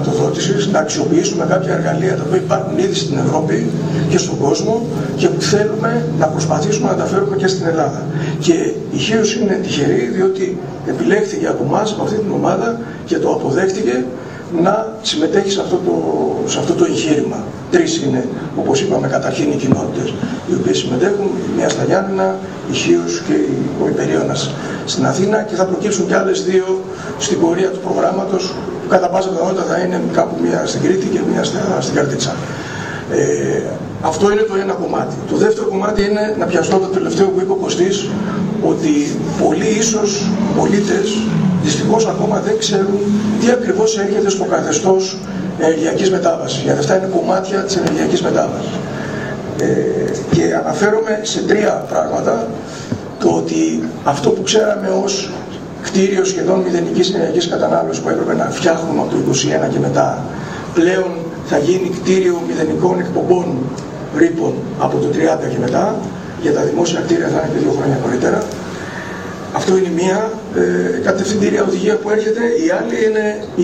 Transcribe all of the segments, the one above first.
χρηματοδότησης, να αξιοποιήσουμε κάποια εργαλεία τα οποία υπάρχουν ήδη στην Ευρώπη και στον κόσμο και που θέλουμε να προσπαθήσουμε να τα φέρουμε και στην Ελλάδα. Και η Χίος είναι τυχερή διότι επιλέχθηκε από εμάς, από αυτή την ομάδα και το αποδέχτηκε να συμμετέχει σε αυτό το εγχείρημα. Τρεις είναι, όπως είπαμε, καταρχήν οι κοινότητες οι οποίες συμμετέχουν, η μία στα Γιάννηνα, η Χίος και ο Υπερίωνας στην Αθήνα, και θα προκύψουν και άλλες δύο στην πορεία του προγράμματος που κατά πάσα πιθανότητα θα είναι κάπου μία στην Κρήτη και μία στην Καρδίτσα. Αυτό είναι το ένα κομμάτι. Το δεύτερο κομμάτι είναι να πιαστώ το τελευταίο που είπε ο Κωστής, ότι πολλοί ίσως πολίτες δυστυχώς ακόμα δεν ξέρουν τι ακριβώς έρχεται στο καθεστώς ενεργειακής μετάβασης. Γιατί αυτά είναι κομμάτια της ενεργειακής μετάβασης. Και αναφέρομαι σε τρία πράγματα. Το ότι αυτό που ξέραμε ως κτίριο σχεδόν μηδενικής ενεργειακής κατανάλωσης που έπρεπε να φτιάχνουμε από το 2021 και μετά, πλέον θα γίνει κτίριο μηδενικών εκπομπών ρήπων από το 30 και μετά. Για τα δημόσια κτίρια θα είναι και 2 χρόνια νωρίτερα. Αυτό είναι μία κατευθυντήρια οδηγία που έρχεται. Η άλλη είναι η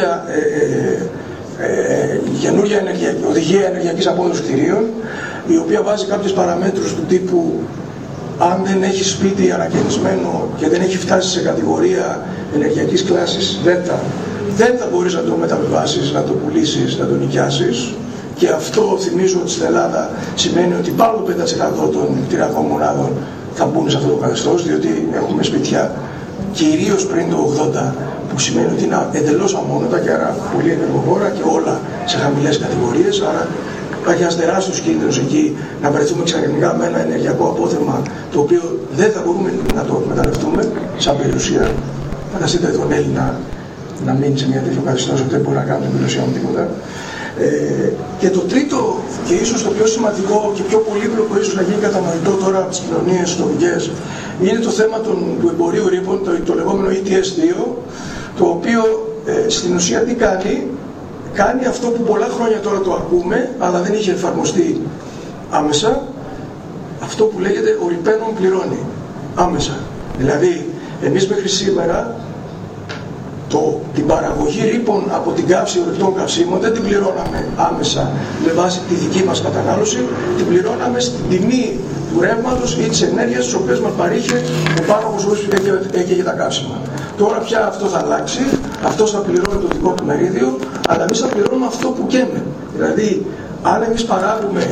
καινούργια οδηγία ενεργειακής απόδοσης κτηρίων, η οποία βάζει κάποιες παραμέτρους του τύπου αν δεν έχει σπίτι ανακαινισμένο και δεν έχει φτάσει σε κατηγορία ενεργειακής κλάσης Δ, δεν θα μπορείς να το μεταβιβάσεις, να το πουλήσεις, να το νοικιάσεις. Και αυτό θυμίζω ότι στην Ελλάδα σημαίνει ότι πάνω από 5% των κτηριακών μονάδων θα μπουν σε αυτό το καθεστώς, διότι έχουμε σπίτια κυρίως πριν το 80, που σημαίνει ότι είναι εντελώς αμόνωτα και άρα πολύ ενεργοβόρα και όλα σε χαμηλές κατηγορίες. Άρα υπάρχει ένας τεράστιος κίνδυνος εκεί να βρεθούμε ξαφνικά με ένα ενεργειακό απόθεμα το οποίο δεν θα μπορούμε να το εκμεταλλευτούμε σαν περιουσία. Φανταστείτε τον Έλληνα να μείνει σε μια τέτοιο καθεστώς ότι δεν μπορεί να κάνει την περιουσία μου τίποτα. Και το τρίτο και ίσως το πιο σημαντικό και πιο πολύπλοκο ίσως να γίνει κατανοητό τώρα από τις κοινωνίες τοπικές είναι το θέμα του εμπορίου ρήπων, το λεγόμενο ETS2, το οποίο στην ουσία τι κάνει αυτό που πολλά χρόνια τώρα το ακούμε αλλά δεν είχε εφαρμοστεί άμεσα, αυτό που λέγεται ο ρηπαίνων πληρώνει άμεσα. Δηλαδή εμείς μέχρι σήμερα την παραγωγή ρήπων από την καύση ορυκτών καυσίμων δεν την πληρώναμε άμεσα με βάση τη δική μας κατανάλωση, την πληρώναμε στην τιμή του ρεύματος ή της ενέργειας τις οποίες μας παρήχε ο πάροχος που έκαιγε τα καύσιμα. Τώρα πια αυτό θα αλλάξει, αυτός θα πληρώνει το δικό του μερίδιο, αλλά εμείς θα πληρώνουμε αυτό που καίμε. Δηλαδή, αν εμείς παράγουμε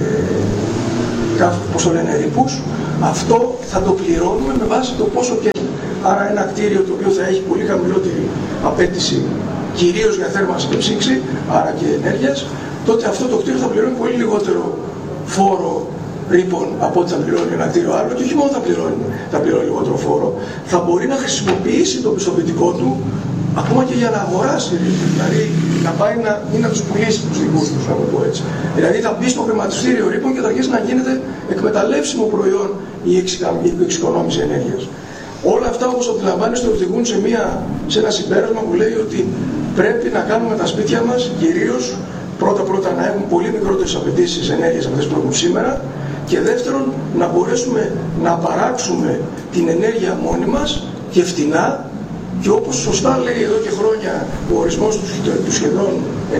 ρήπους, αυτό θα το πληρώνουμε με βάση το πόσο καίμε. Άρα ένα κτίριο το οποίο θα έχει πολύ χαμηλότερη απέτηση κυρίως για θέρμανση και ψήξη, άρα και ενέργειας, τότε αυτό το κτίριο θα πληρώνει πολύ λιγότερο φόρο ρήπων από ό,τι θα πληρώνει ένα κτίριο άλλο, και όχι μόνο θα πληρώνει λιγότερο φόρο, θα μπορεί να χρησιμοποιήσει το πιστοποιητικό του ακόμα και για να αγοράσει ρήπων. Δηλαδή να πάει να τους πουλήσει τους δικούς τους, να το πω έτσι. Δηλαδή θα μπει στο χρηματιστήριο ρήπων και θα αρχίσει να γίνεται εκμεταλλεύσιμο προϊόν η εξοικονόμηση ενέργειας. Όλα αυτά, όπως αντιλαμβάνεστε, οδηγούν σε ένα συμπέρασμα που λέει ότι πρέπει να κάνουμε τα σπίτια μας κυρίως πρώτα να έχουν πολύ μικρότερες απαιτήσεις ενέργειας από αυτές που έχουν σήμερα, και δεύτερον να μπορέσουμε να παράξουμε την ενέργεια μόνοι μας και φτηνά, και όπως σωστά λέει εδώ και χρόνια ο ορισμός του σχεδόν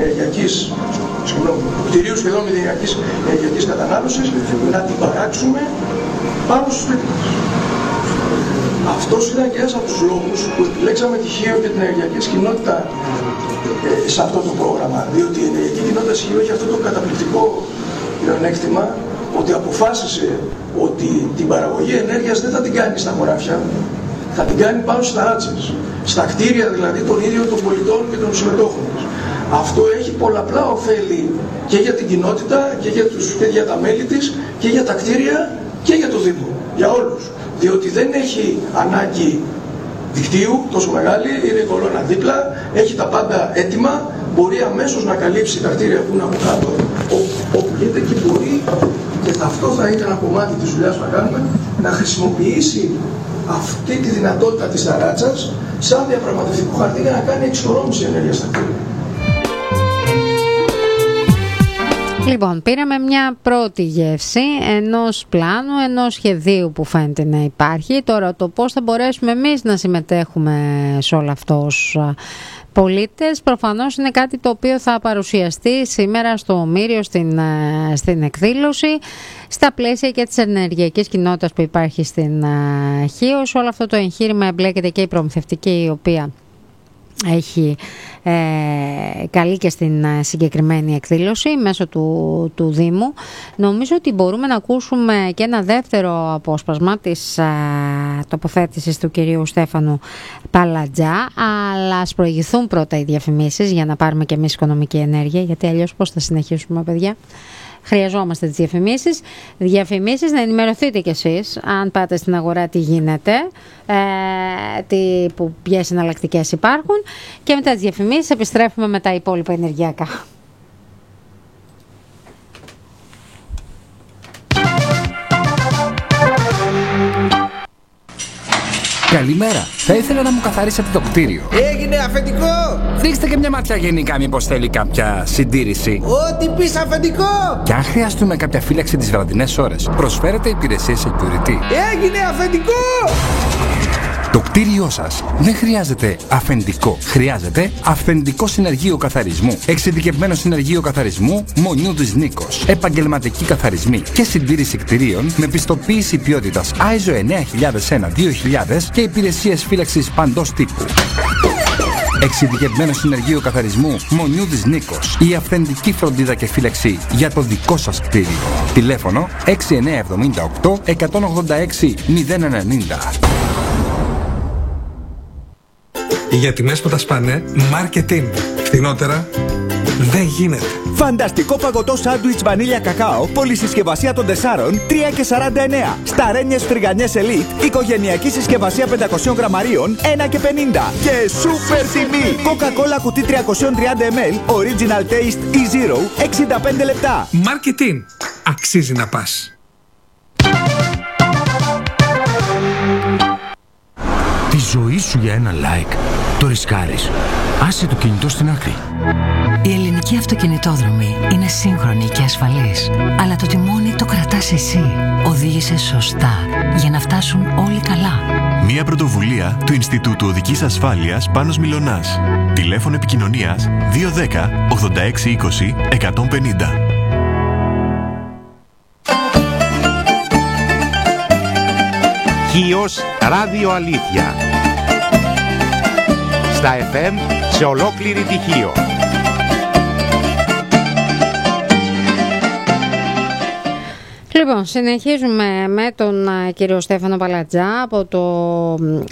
του κτηρίου σχεδόν μηδενιακής ενεργειακής κατανάλωσης, να την παράξουμε πάνω στο σπίτι μας. Αυτός ήταν και ένας από τους λόγους που επιλέξαμε τη Χίο και την ενεργειακή κοινότητα σε αυτό το πρόγραμμα. Διότι η ενεργειακή κοινότητα της Χίο έχει αυτό το καταπληκτικό πλεονέκτημα ότι αποφάσισε ότι την παραγωγή ενέργειας δεν θα την κάνει στα χωράφια, θα την κάνει πάνω στις ταράτσες. Στα κτίρια δηλαδή των ίδιων των πολιτών και των συμμετόχων της. Αυτό έχει πολλαπλά ωφέλη και για την κοινότητα και για τα μέλη της και για τα κτίρια και για το Δήμο, για όλους. Διότι δεν έχει ανάγκη δικτύου τόσο μεγάλη, είναι η κολόνα δίπλα, έχει τα πάντα έτοιμα, μπορεί αμέσως να καλύψει τα κτίρια που είναι από κάτω όπου γίνεται, και μπορεί, και αυτό θα είναι ένα κομμάτι της δουλειάς που θα κάνουμε, να χρησιμοποιήσει αυτή τη δυνατότητα της ταράτσας σαν διαπραγματευτικό χαρτί για να κάνει εξοικονόμηση ενέργειας στα κτίρια. Λοιπόν, πήραμε μια πρώτη γεύση ενός πλάνου, ενός σχεδίου που φαίνεται να υπάρχει. Τώρα το πώς θα μπορέσουμε εμείς να συμμετέχουμε σε όλο αυτό ως πολίτες, προφανώς είναι κάτι το οποίο θα παρουσιαστεί σήμερα στο Μύριο στην εκδήλωση, στα πλαίσια και της ενεργειακής κοινότητας που υπάρχει στην Χίος. Όλο αυτό το εγχείρημα εμπλέκεται και η προμηθευτική, η οποία έχει καλή και στην συγκεκριμένη εκδήλωση μέσω του Δήμου. Νομίζω ότι μπορούμε να ακούσουμε και ένα δεύτερο απόσπασμα της τοποθέτησης του κυρίου Στέφανου Παλατζά, αλλά ας προηγηθούν πρώτα οι διαφημίσεις για να πάρουμε και εμείς οικονομική ενέργεια, γιατί αλλιώς πώς θα συνεχίσουμε, παιδιά? Χρειαζόμαστε τις διαφημίσεις, να ενημερωθείτε κι εσείς αν πάτε στην αγορά τι γίνεται, ποιες εναλλακτικές υπάρχουν, και μετά τις διαφημίσεις επιστρέφουμε με τα υπόλοιπα ενεργειακά. Καλημέρα. Θα ήθελα να μου καθαρίσετε το κτίριο. Έγινε αφεντικό! Ρίξτε και μια ματιά γενικά, μήπως θέλει κάποια συντήρηση. Ό,τι πεις αφεντικό! Και αν χρειαστούμε κάποια φύλαξη τις βραδινές ώρες, προσφέρετε υπηρεσίες security. Έγινε αφεντικό! Το κτίριό σας δεν χρειάζεται αφεντικό. Χρειάζεται αυθεντικό συνεργείο καθαρισμού. Εξειδικευμένο συνεργείο καθαρισμού Μονιού της Νίκος. Επαγγελματικοί καθαρισμοί και συντήρηση κτιρίων με πιστοποίηση ποιότητας ISO 9001-2000 και υπηρεσίες φύλαξης παντός τύπου. Εξειδικευμένο συνεργείο καθαρισμού Μονιού της Νίκος. Η αυθεντική φροντίδα και φύλαξη για το δικό σας κτίριο. Τηλέφωνο 6978 186 090. Για τιμές που τα σπάνε, Marketing. Φθηνότερα δεν γίνεται. Φανταστικό παγωτό σάντουιτς βανίλια κακάο, πολυσυσκευασία των 4, 3,49. Σταρένιες φρυγανιές Elite, οικογενειακή συσκευασία 500 γραμμαρίων, 1,50. Και σούπερ τιμή! Coca-Cola κουτί 330 ml, Original Taste E0, 65 λεπτά. Marketing. Αξίζει να πας. Τη ζωή σου για ένα like το ρισκάρεις. Άσε το κινητό στην άκρη. Η ελληνική αυτοκινητόδρομη είναι σύγχρονη και ασφαλής, αλλά το τιμόνι το κρατάς εσύ. Οδήγησε σωστά για να φτάσουν όλοι καλά. Μία πρωτοβουλία του Ινστιτούτου Οδικής Ασφάλειας Πάνος Μιλωνάς. Τηλέφωνο επικοινωνίας 210 86 20 150. Χίος Ράδιο Αλήθεια. Στα FM σε ολόκληρη τη Χίο. Λοιπόν, συνεχίζουμε με τον κύριο Στέφανο Παλατζά από το